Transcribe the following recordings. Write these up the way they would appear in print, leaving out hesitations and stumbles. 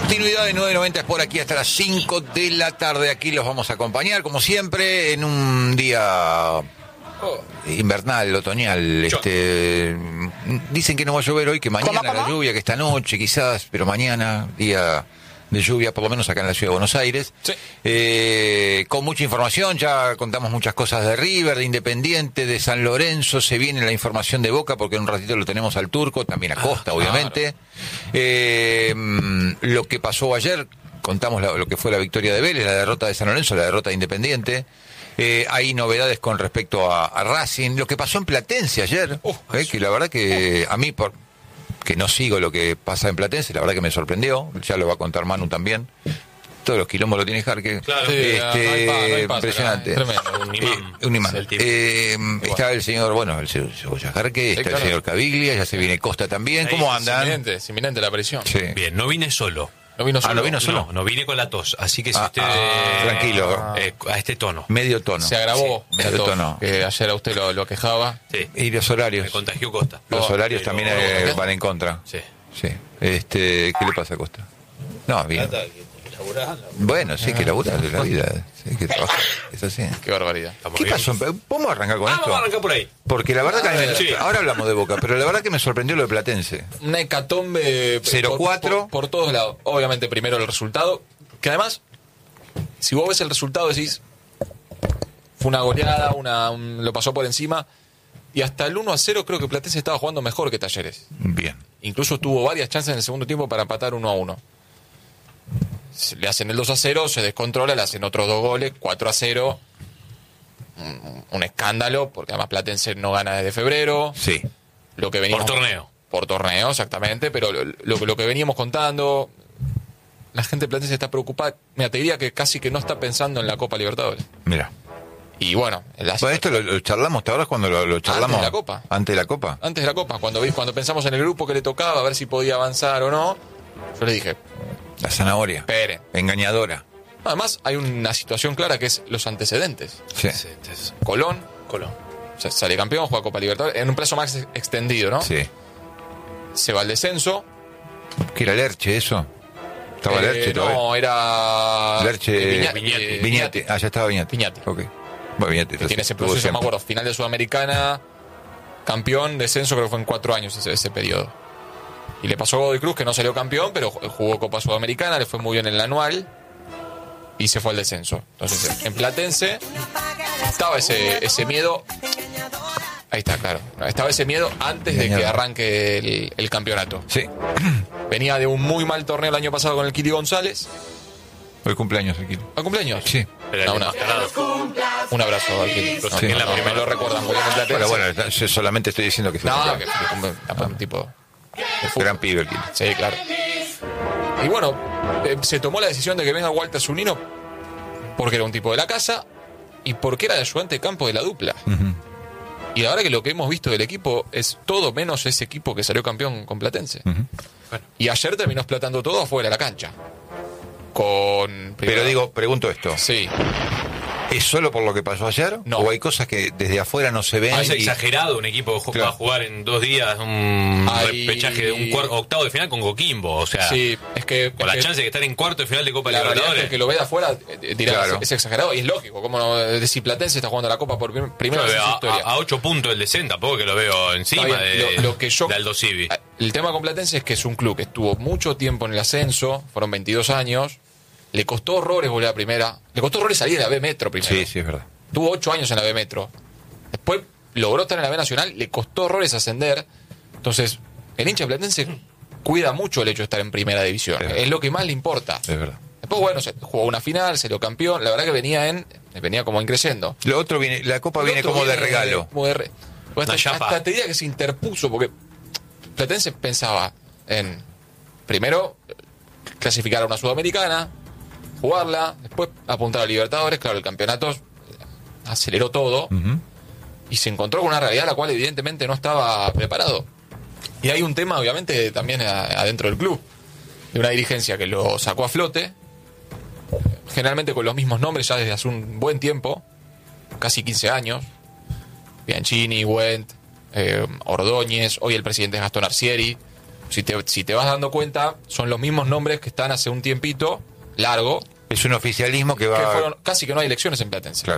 Continuidad de 990 es por aquí hasta las 5 de la tarde. Aquí los vamos a acompañar, como siempre, en un día invernal, otoñal. Dicen que no va a llover hoy, que mañana la lluvia, que esta noche quizás, pero mañana, día de lluvia, por lo menos acá en la ciudad de Buenos Aires. Sí. Con mucha información, ya contamos muchas cosas de River, de Independiente, de San Lorenzo. Se viene la información de Boca, porque en un ratito lo tenemos al Turco, también a Costa, obviamente. Claro. Lo que pasó ayer, contamos lo que fue la victoria de Vélez, la derrota de San Lorenzo, la derrota de Independiente. Hay novedades con respecto a Racing, lo que pasó en Platense ayer, que la verdad que a mí, que no sigo lo que pasa en Platense, la verdad que me sorprendió, ya lo va a contar Manu también. Todos los quilombos lo tiene Jarque. Claro, impresionante. Tremendo, un imán. Está el señor, el señor Jarque, está el señor Caviglia, ya se viene Costa también. ¿Cómo andan? Es inminente la aparición. Sí. Bien, no vine solo. ¿No vino solo? ¿No vino solo? No vine con la tos, así que si usted... tranquilo. A este tono. Medio tono. Se agravó. Sí, medio tono. Que ayer a usted lo aquejaba. Sí. Y los horarios. Me contagió Costa. Los horarios también van en contra. Sí. Sí. ¿Qué le pasa a Costa? No, bien. Bueno, sí, que laburar de la vida. Sí, que trabajar. Es así. Qué barbaridad. ¿Qué pasó? ¿Podemos arrancar con esto? Vamos a arrancar por ahí. Porque la verdad que ahora hablamos de Boca, pero la verdad que me sorprendió lo de Platense. Una hecatombe 0-4 por todos lados. Obviamente primero el resultado, que además, si vos ves el resultado decís, fue una goleada, lo pasó por encima, y hasta el 1-0 creo que Platense estaba jugando mejor que Talleres. Bien. Incluso tuvo varias chances en el segundo tiempo para empatar 1-1. Le hacen el 2-0, se descontrola, le hacen otros 2 goles, 4-0. Un escándalo, porque además Platense no gana desde febrero. Sí. Lo que veníamos, por torneo, exactamente, pero lo que veníamos contando, la gente de Platense está preocupada. Mira, te diría que casi que no está pensando en la Copa Libertadores. Mira. Y bueno, esto lo charlamos, ¿te acuerdas cuando lo charlamos? Antes de la Copa. ¿Antes de la Copa? Antes de la Copa, cuando pensamos en el grupo que le tocaba, a ver si podía avanzar o no, yo le dije... La zanahoria. Esperen. Engañadora. Además, hay una situación clara que es los antecedentes. Sí. Colón. O sea, sale campeón, juega Copa Libertadores, en un plazo más extendido, ¿no? Sí. Se va al descenso. ¿Qué era Lerche eso? ¿Estaba Lerche todavía? No, era... Lerche... Viñati. Ya estaba Viñati. Ok. Bueno, Viñati. Que tiene ese proceso, me acuerdo, final de Sudamericana, campeón, descenso, creo que fue en 4 años ese periodo. Y le pasó a Godoy Cruz, que no salió campeón, pero jugó Copa Sudamericana, le fue muy bien en el anual y se fue al descenso. Entonces, en Platense estaba ese miedo. Ahí está, claro. Estaba ese miedo antes de que arranque el campeonato. Sí. Venía de un muy mal torneo el año pasado con el Kili González. Hoy cumpleaños el Kili. ¿A cumpleaños? Sí. Un abrazo al Kili. No, sí. Me lo recuerdan muy bien en Platense. Bueno, yo solamente estoy diciendo que fue un tipo... Gran pibe el Kili. Sí, claro. Y bueno, se tomó la decisión de que venga Walter Zunino porque era un tipo de la casa y porque era el ayudante de campo de la dupla. Uh-huh. Y la verdad que lo que hemos visto del equipo es todo menos ese equipo que salió campeón con Platense. Uh-huh. Bueno. Y ayer terminó explotando todo afuera de la cancha. Pero pregunto esto. Sí. ¿Es solo por lo que pasó ayer? No. ¿O hay cosas que desde afuera no se ven? Es exagerado un equipo que va a jugar en 2 días un repechaje de un octavo de final con Coquimbo. O sea, sí, es que con la chance de estar en cuarto de final de Copa la Libertadores. El que lo ve de afuera dirá, claro, es exagerado y es lógico. Como si Platense está jugando la Copa por primera vez en su historia. A 8 puntos del descenso, tampoco que lo veo encima de Aldo Civi. El tema con Platense es que es un club que estuvo mucho tiempo en el ascenso, fueron 22 años. Le costó horrores volver a primera. Le costó horrores salir de la B Metro primero. Sí, es verdad. Tuvo 8 años en la B Metro. Después logró estar en la B Nacional. Le costó horrores ascender. Entonces, el hincha platense cuida mucho el hecho de estar en primera división. Es lo que más le importa. Es verdad. Después, bueno, se jugó una final, salió campeón. La verdad que venía como increciendo. Lo otro la Copa viene como de regalo. Hasta te diría que se interpuso, porque Platense pensaba en, primero, clasificar a una Sudamericana, jugarla, después apuntar a Libertadores. Claro, el campeonato aceleró todo, uh-huh, y se encontró con una realidad a la cual evidentemente no estaba preparado. Y hay un tema, obviamente, también adentro del club, de una dirigencia que lo sacó a flote, generalmente con los mismos nombres ya desde hace un buen tiempo, casi 15 años. Bianchini, Wendt, Ordóñez, hoy el presidente es Gastón Arcieri. Si te vas dando cuenta, son los mismos nombres que están hace un tiempito largo. Es un oficialismo que va... Casi que no hay elecciones en Platense. Claro.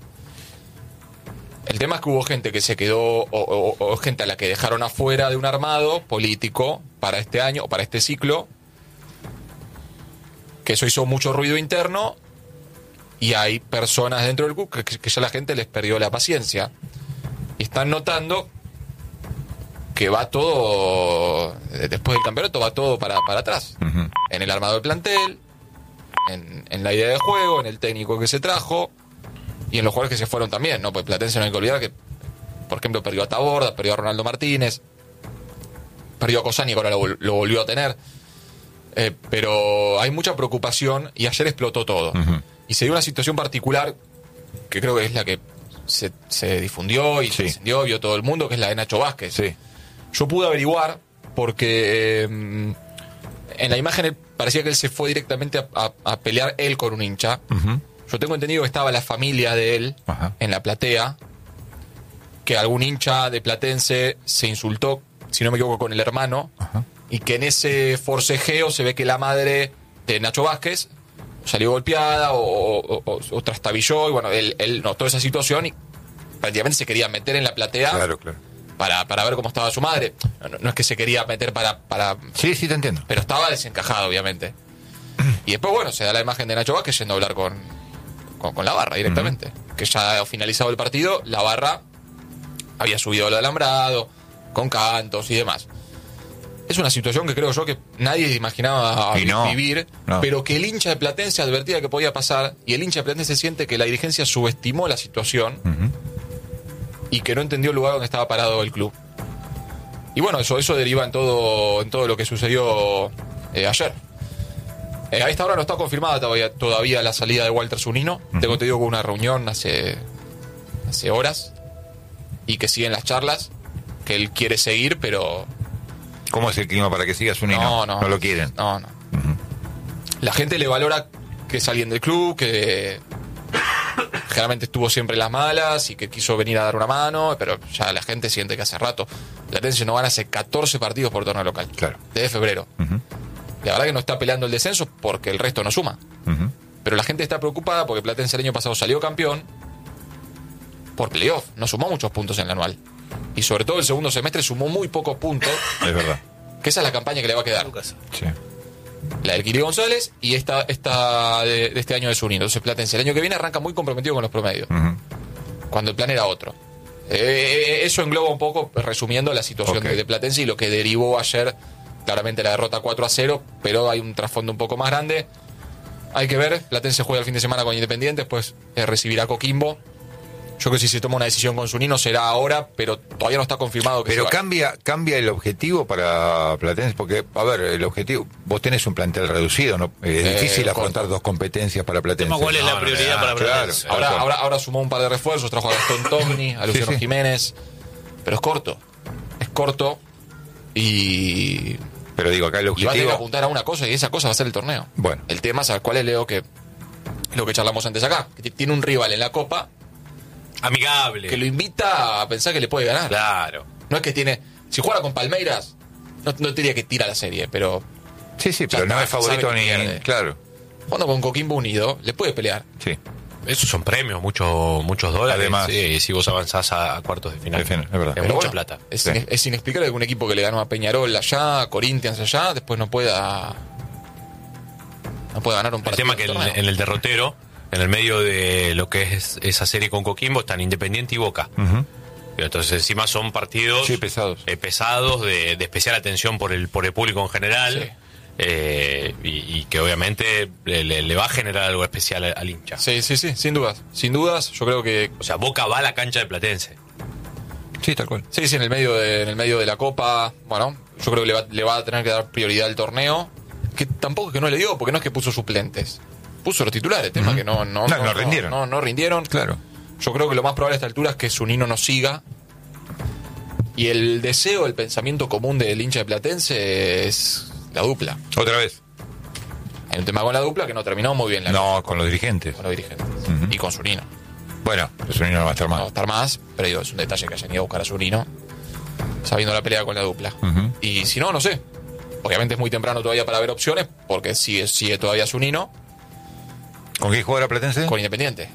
El tema es que hubo gente que se quedó, o gente a la que dejaron afuera de un armado político para este año, o para este ciclo, que eso hizo mucho ruido interno, y hay personas dentro del club que ya la gente les perdió la paciencia. Y están notando que va todo, después del campeonato, va todo para atrás. Uh-huh. En el armado del plantel, en la idea de juego, en el técnico que se trajo, y en los jugadores que se fueron también, ¿no? Pues Platense no hay que olvidar que, por ejemplo, perdió a Taborda, perdió a Ronaldo Martínez, perdió a Cosani, que ahora lo volvió a tener. Pero hay mucha preocupación y ayer explotó todo. Uh-huh. Y se dio una situación particular que creo que es la que se difundió y se encendió, vio todo el mundo, que es la de Nacho Vázquez. Sí. Yo pude averiguar porque en la imagen parecía que él se fue directamente a pelear él con un hincha. Uh-huh. Yo tengo entendido que estaba la familia de él en la platea, que algún hincha de Platense se insultó, si no me equivoco, con el hermano, y que en ese forcejeo se ve que la madre de Nacho Vázquez salió golpeada o trastabilló, y bueno, él notó esa situación y prácticamente se quería meter en la platea. Claro. Para ver cómo estaba su madre. No es que se quería meter para... Sí, te entiendo. Pero estaba desencajado, obviamente. Y después, bueno, se da la imagen de Nacho Vázquez yendo a hablar con la barra directamente. Uh-huh. Que ya ha finalizado el partido, la barra había subido el alambrado, con cantos y demás. Es una situación que creo yo que nadie imaginaba vivir, pero que el hincha de Platense advertía que podía pasar, y el hincha de Platense siente que la dirigencia subestimó la situación, y que no entendió el lugar donde estaba parado el club. Y bueno, eso deriva en todo lo que sucedió ayer. A esta hora no está confirmada todavía la salida de Walter Zunino. Tengo entendido que hubo una reunión hace horas y que siguen las charlas, que él quiere seguir, pero... ¿Cómo es el clima para que siga Zunino? No lo quieren. No. Uh-huh. La gente le valora que es alguien del club, que generalmente estuvo siempre en las malas y que quiso venir a dar una mano, pero ya la gente siente que hace rato. Platense no gana hace 14 partidos por torneo local. Claro. Desde febrero. Uh-huh. La verdad que no está peleando el descenso porque el resto no suma. Uh-huh. Pero la gente está preocupada porque Platense el año pasado salió campeón por playoff. No sumó muchos puntos en el anual. Y sobre todo el segundo semestre sumó muy pocos puntos. Es verdad. Que esa es la campaña que le va a quedar. Sí. La del Kili González y esta de este año de Zunino. Entonces Platense el año que viene arranca muy comprometido con los promedios. Uh-huh. Cuando el plan era otro. Eso engloba un poco, resumiendo, la situación de Platense y lo que derivó ayer, claramente la derrota 4-0, pero hay un trasfondo un poco más grande. Hay que ver, Platense juega el fin de semana con Independiente, después recibirá a Coquimbo. Yo creo que si se toma una decisión con Zunino será ahora, pero todavía no está confirmado que pero se vaya. cambia el objetivo para Platense, porque, a ver, el objetivo, vos tenés un plantel reducido, ¿no? Es difícil afrontar dos competencias para Platense. ¿Cuál es la prioridad para Platense? Claro. Ahora sumó un par de refuerzos, trajo a Gastón Togni, a Luciano Jiménez, pero es corto y... Pero digo, acá el objetivo... Y va a tener que apuntar a una cosa, y esa cosa va a ser el torneo. Bueno. El tema, ¿sabes cuál es, Leo? Que lo que charlamos antes acá, que tiene un rival en la Copa... Amigable. Que lo invita a pensar que le puede ganar. Claro. No es que tiene... Si juega con Palmeiras, no diría que tira la serie, pero... Sí, pero no es favorito ni... Claro. Jugando con Coquimbo Unido, le puede pelear. Sí. Esos son premios, muchos dólares. Además, sí, si vos avanzás a cuartos de final. Es verdad. Es mucha plata. Es inexplicable que un equipo que le ganó a Peñarol allá, a Corinthians allá, después no pueda ganar un partido. El tema que en el derrotero, en el medio de lo que es esa serie con Coquimbo, están Independiente y Boca. Uh-huh. Entonces encima son partidos pesados, de especial atención por el público en general. Sí. Y que obviamente le va a generar algo especial al hincha. Sí, sin dudas, yo creo que... O sea, Boca va a la cancha de Platense. Sí, tal cual. Sí, en el medio de la Copa, bueno, yo creo que le va a tener que dar prioridad al torneo, que tampoco es que no le dio, porque no es que puso suplentes, puso los titulares, tema que no rindieron. No rindieron. Claro. Yo creo que lo más probable a esta altura es que Zunino no siga. Y el deseo, el pensamiento común del hincha de Platense es la dupla. Otra vez. Hay un tema con la dupla que no terminó muy bien. Con los dirigentes. Uh-huh. Y con Zunino. Bueno, Zunino no va a estar más. No va a estar más, pero digo, es un detalle que hayan ido a buscar a Zunino sabiendo la pelea con la dupla. Uh-huh. Y si no sé. Obviamente es muy temprano todavía para ver opciones, porque sigue todavía Zunino. ¿Con quién juega Platense? Con Independiente.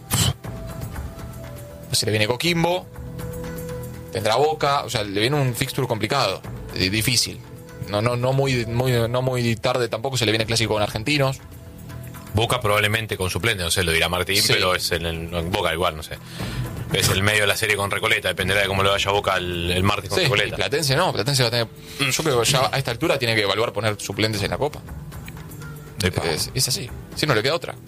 Se le viene Coquimbo, tendrá Boca, o sea, le viene un fixture complicado, difícil. No muy tarde tampoco se le viene clásico con Argentinos. Boca probablemente con suplente, no sé, lo dirá Martín, sí. Pero es en Boca igual, no sé. Es el medio de la serie con Recoleta, dependerá de cómo le vaya a Boca el martes con Recoleta. Platense no, Platense va a tener... Yo creo que ya a esta altura tiene que evaluar poner suplentes en la Copa. Es así, si no le queda otra.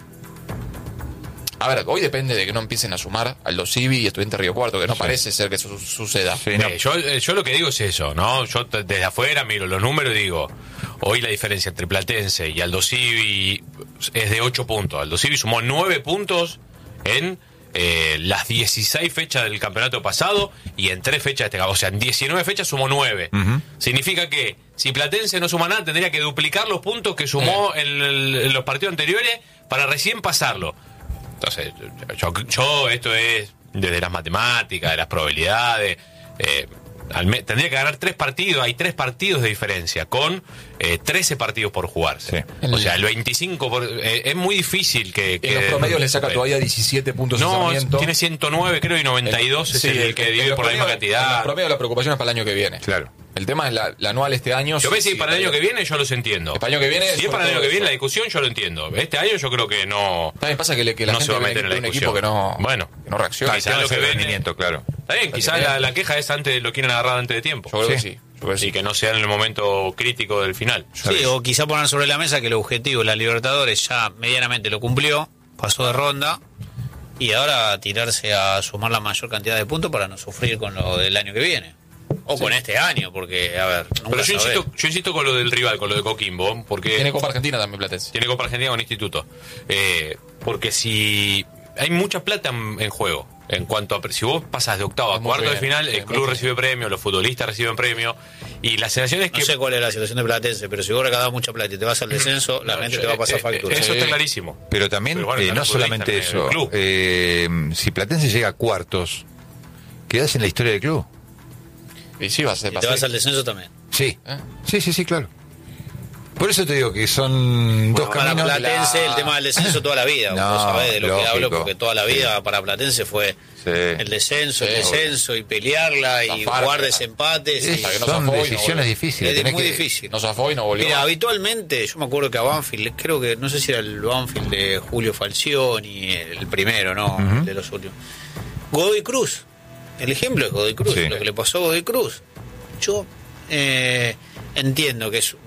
A ver, hoy depende de que no empiecen a sumar Aldo Civi y Estudiante Río Cuarto, que no parece ser que eso suceda. Sí, no. Yo lo que digo es eso, ¿no? Yo desde afuera miro los números y digo, hoy la diferencia entre Platense y Aldo Civi es de 8 puntos. Aldo Civi sumó 9 puntos en las 16 fechas del campeonato pasado y en 3 fechas de este, o sea, en 19 fechas sumó 9. Significa que si Platense no suma nada, tendría que duplicar los puntos que sumó en los partidos anteriores para recién pasarlo. Entonces, yo esto es desde las matemáticas, de las probabilidades. Tendría que ganar 3 partidos. Hay 3 partidos de diferencia, con 13 partidos por jugarse. Sí. O sea, el 25 es muy difícil que en los promedios le saca todavía 17 puntos. No, tiene 109, creo, y 92 es el que divide por la misma cantidad. En los promedios la preocupación es para el año que viene. Claro. El tema es la anual este año. Yo si para el año que viene yo los entiendo. Para el año que viene, si es para el año que viene la discusión yo lo entiendo. Este año yo creo que no. También pasa que la no gente se va a meter en la un discusión. Equipo que no, bueno, que no reacciona. Quizás lo que rendimiento, claro. Está bien, quizás la queja es antes lo quieren agarrar antes de tiempo. Yo creo que sí. Y que no sea en el momento crítico del final. Sí, o quizá poner sobre la mesa que el objetivo, la Libertadores, ya medianamente lo cumplió, pasó de ronda, y ahora tirarse a sumar la mayor cantidad de puntos para no sufrir con lo del año que viene. O con este año, porque, a ver... Pero yo insisto con lo del rival, con lo de Coquimbo, porque... Tiene Copa Argentina también, Platense. Tiene Copa Argentina con Instituto. Porque si... Hay mucha plata en juego. En cuanto a... Si vos pasas de octavo a cuarto de final, el club recibe premio, los futbolistas reciben premio, y la sensación es que... No sé cuál es la situación de Platense, pero si vos recaudás mucha plata y te vas al descenso, la gente te va a pasar factura. Eso está clarísimo. Pero también, bueno, no solamente eso. Si Platense llega a cuartos, quedás en la historia del club. Y sí, vas a te vas al descenso también. Sí. Sí, claro. Por eso te digo que son dos caminos. Para Platense el tema del descenso toda la vida. No, vos sabés de lo lógico, que hablo, porque toda la vida para Platense fue el descenso y pelearla y jugar desempates. Son decisiones difíciles. Es muy difícil. No zafó y no volvió. Mira, habitualmente, yo me acuerdo que a Banfield, creo que, no sé si era el Banfield de Julio Falcioni, el primero, ¿no? El de los últimos. Godoy Cruz. El ejemplo es Godoy Cruz, lo que le pasó a Godoy Cruz. Yo entiendo que es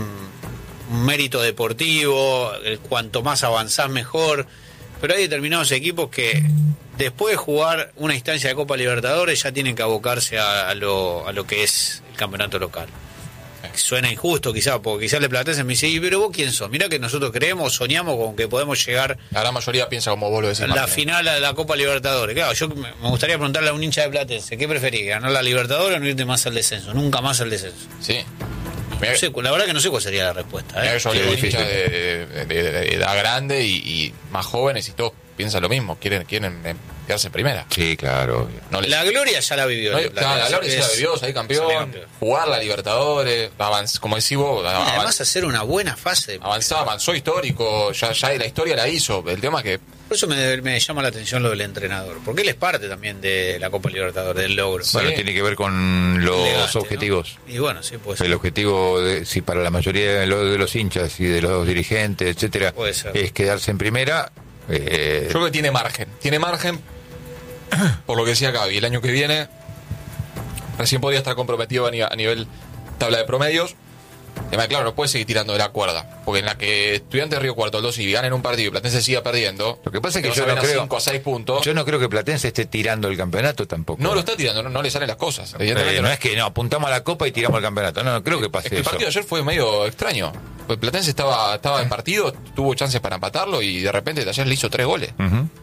un mérito deportivo, cuanto más avanzás mejor, pero hay determinados equipos que después de jugar una instancia de Copa Libertadores ya tienen que abocarse a lo que es el campeonato local. Suena injusto quizás, porque quizás le Platense me dice, pero vos quién sos, mirá que nosotros creemos, soñamos con que podemos llegar, la gran mayoría piensa como vos lo decís, la final de la Copa Libertadores. Claro, yo me gustaría preguntarle a un hincha de Platense, ¿qué preferís, ganar la Libertadores o no irte más al descenso? Nunca más al descenso. Sí. No sé, la verdad que no sé cuál sería la respuesta. Yo hablé con hinchas de edad grande y más jóvenes y todos piensan lo mismo, quieren quedarse en primera. Sí, claro. La gloria ya la vivió. La gloria ya la vivió, salir campeón, jugar la Libertadores, como decís vos. Además hacer una buena fase. Avanzó histórico, ya la historia la hizo. El tema que... Por eso me llama la atención lo del entrenador, porque él es parte también de la Copa Libertadores, del logro. Bueno, tiene que ver con los legate, objetivos. ¿No? Y bueno, sí, puede ser. El objetivo, para la mayoría de los hinchas y de los dirigentes, etcétera, es quedarse en primera. Yo creo que tiene margen, por lo que decía Gaby, el año que viene recién podría estar comprometido a nivel tabla de promedios. Además, claro, no puede seguir tirando de la cuerda, porque en la que Estudiantes de Río Cuarto, el 2 y ganen un partido y Platense siga perdiendo. Lo que pasa es que yo no creo, 5 a 6 puntos. Yo no creo que Platense esté tirando el campeonato tampoco. No lo está tirando, no le salen las cosas. Evidentemente no es que apuntamos a la Copa y tiramos el campeonato. No creo que pase eso. El partido de ayer fue medio extraño. Pues Platense estaba en partido, tuvo chances para empatarlo y de repente ayer le hizo 3 goles.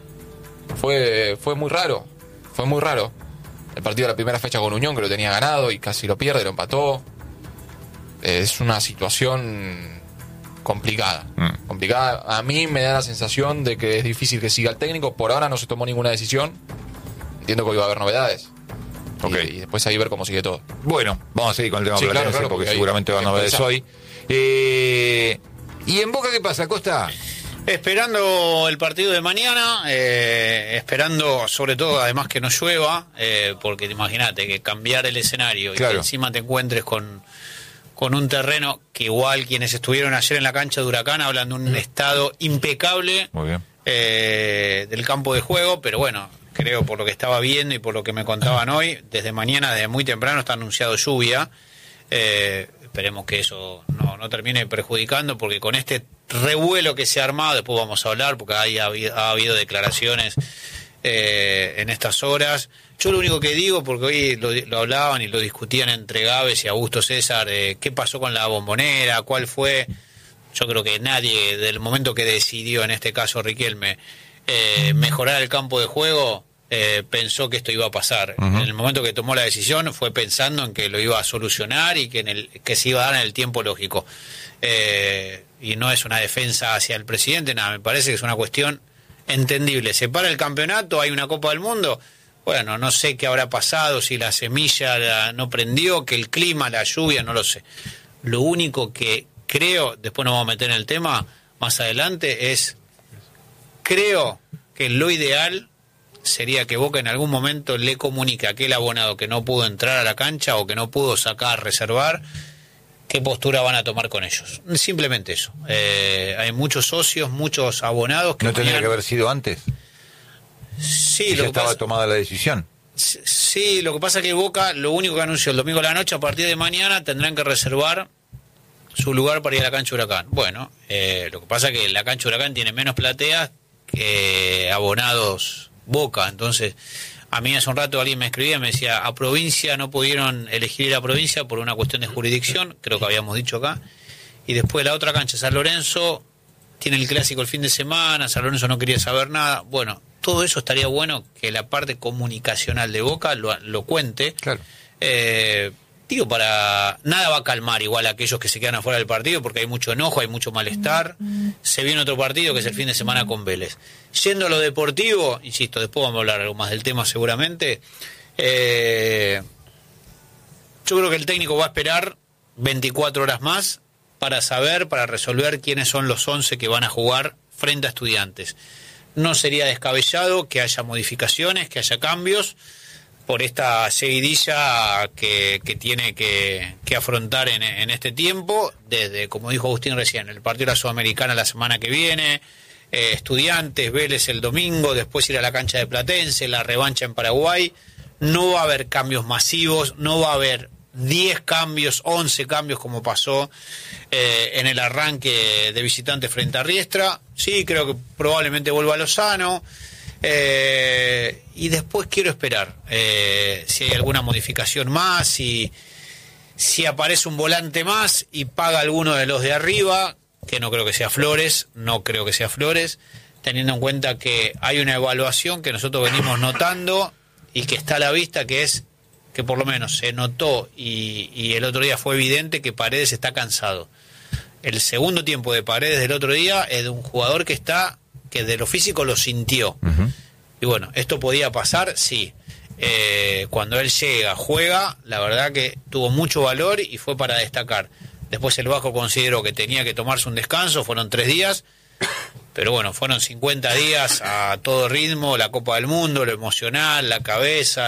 Fue muy raro. El partido de la primera fecha con Unión, que lo tenía ganado y casi lo pierde, lo empató. Es una situación complicada. A mí me da la sensación de que es difícil que siga el técnico. Por ahora no se tomó ninguna decisión. Entiendo que hoy va a haber novedades. Y después ahí ver cómo sigue todo. Bueno, vamos a seguir con el tema Platense, porque seguramente va a haber novedades hoy. ¿Y en Boca qué pasa, Costa? Esperando el partido de mañana, esperando sobre todo además que no llueva, porque imagínate que cambiar el escenario y que encima te encuentres con un terreno que igual quienes estuvieron ayer en la cancha de Huracán hablan de un estado impecable. Muy bien. Del campo de juego, pero bueno, creo por lo que estaba viendo y por lo que me contaban hoy, desde mañana, desde muy temprano está anunciado lluvia. Esperemos que eso no termine perjudicando, porque con este revuelo que se ha armado, después vamos a hablar, porque ha habido declaraciones en estas horas. Yo lo único que digo, porque hoy lo hablaban y lo discutían entre Gávez y Augusto César, qué pasó con la Bombonera, cuál fue. Yo creo que nadie, del momento que decidió, en este caso Riquelme, mejorar el campo de juego, pensó que esto iba a pasar. En el momento que tomó la decisión fue pensando en que lo iba a solucionar y que se iba a dar en el tiempo lógico. Y no es una defensa hacia el presidente, nada, me parece que es una cuestión entendible. Se para el campeonato, hay una Copa del Mundo. Bueno, no sé qué habrá pasado, si la semilla no prendió, que el clima, la lluvia, no lo sé. Lo único que creo, después nos vamos a meter en el tema más adelante, creo que lo ideal sería que Boca en algún momento le comunique a aquel abonado que no pudo entrar a la cancha o que no pudo sacar, reservar, qué postura van a tomar con ellos. Simplemente eso. Hay muchos socios, muchos abonados que... ¿No tendría que haber sido antes? Sí, ya estaba tomada la decisión. Sí, lo que pasa es que Boca, lo único que anunció el domingo a la noche, a partir de mañana tendrán que reservar su lugar para ir a la cancha Huracán. Bueno, lo que pasa es que la cancha Huracán tiene menos plateas que abonados Boca. Entonces, a mí hace un rato alguien me escribía, me decía, a provincia no pudieron elegir ir a provincia por una cuestión de jurisdicción, creo que habíamos dicho acá. Y después la otra cancha, San Lorenzo, tiene el clásico el fin de semana, San Lorenzo no quería saber nada. Bueno, todo eso estaría bueno que la parte comunicacional de Boca lo cuente. Claro. Digo, para nada va a calmar igual a aquellos que se quedan afuera del partido, porque hay mucho enojo, hay mucho malestar. Se viene otro partido que es el fin de semana con Vélez. Yendo a lo deportivo, insisto, después vamos a hablar algo más del tema seguramente. Yo creo que el técnico va a esperar 24 horas más para resolver quiénes son los 11 que van a jugar frente a Estudiantes. No sería descabellado que haya modificaciones, que haya cambios, por esta seguidilla que tiene que afrontar en este tiempo, desde, como dijo Agustín recién, el partido de la Sudamericana la semana que viene, Estudiantes, Vélez el domingo, después ir a la cancha de Platense, la revancha en Paraguay. No va a haber cambios masivos, no va a haber 10 cambios, 11 cambios como pasó en el arranque de visitante frente a Riestra. Sí, creo que probablemente vuelva a Lozano. Y después quiero esperar si hay alguna modificación más, si aparece un volante más y paga alguno de los de arriba, que no creo que sea Flores, teniendo en cuenta que hay una evaluación que nosotros venimos notando y que está a la vista, que es que por lo menos se notó y el otro día fue evidente que Paredes está cansado. El segundo tiempo de Paredes del otro día es de un jugador que de lo físico lo sintió. Y bueno, esto podía pasar, sí. Cuando él juega, la verdad que tuvo mucho valor y fue para destacar. Después el Vasco consideró que tenía que tomarse un descanso, fueron 3 días, pero bueno, fueron 50 días a todo ritmo, la Copa del Mundo, lo emocional, la cabeza,